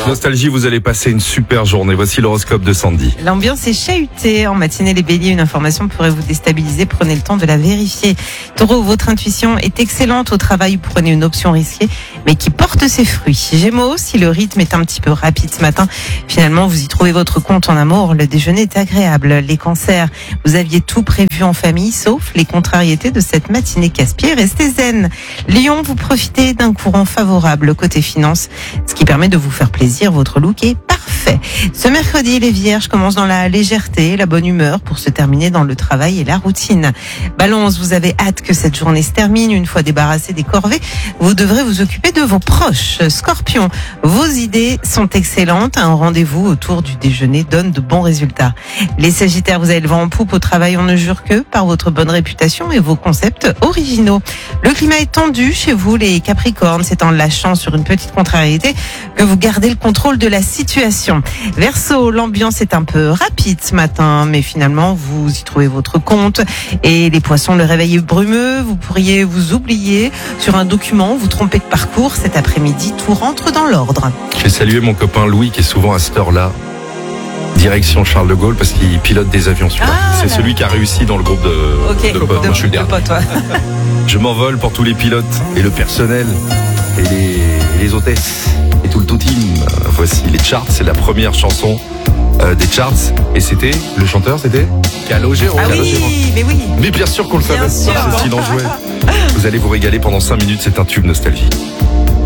Nostalgie, vous allez passer une super journée. Voici l'horoscope de Sandy. L'ambiance est chahutée. En matinée, les béliers, une information pourrait vous déstabiliser. Prenez le temps de la vérifier. Taureau, votre intuition est excellente au travail. Prenez une option risquée, mais qui porte ses fruits. Gémeaux, si le rythme est un petit peu rapide ce matin, finalement, vous y trouvez votre compte en amour. Le déjeuner est agréable. Les cancers, vous aviez tout prévu en famille, sauf les contrariétés de cette matinée casse-pied. Restez zen. Lion, vous profitez d'un courant favorable côté finance, ce qui permet de vous faire plaisir. Votre look est parfait. Ce mercredi, les vierges commencent dans la légèreté, la bonne humeur pour se terminer dans le travail et la routine. Balance, vous avez hâte que cette journée se termine. Une fois débarrassé des corvées, vous devrez vous occuper de vos proches. Scorpion, vos idées sont excellentes. Un rendez-vous autour du déjeuner donne de bons résultats. Les sagittaires, vous avez le vent en poupe au travail. On ne jure que par votre bonne réputation et vos concepts originaux. Le climat est tendu chez vous, les capricornes. C'est en lâchant sur une petite contrariété que vous gardez le contrôle de la situation. Verseau, l'ambiance est un peu rapide ce matin, mais finalement, vous y trouvez votre compte. Et les poissons, le réveil est brumeux. Vous pourriez vous oublier sur un document, vous tromper de parcours. Cet après-midi, tout rentre dans l'ordre. Je vais saluer mon copain Louis qui est souvent à cette heure-là. Direction Charles de Gaulle parce qu'il pilote des avions celui-là. C'est celui qui a réussi dans le groupe de potes. Moi, je suis le dernier. Je m'envole pour tous les pilotes et le personnel et les hôtesses et tout le team. Voici les charts, c'est la première chanson des charts. Et c'était, le chanteur c'était Calogero. Ah oui, mais oui. Mais bien sûr qu'on le savait, sûr. sinon jouait. Vous allez vous régaler pendant 5 minutes, c'est un tube nostalgie.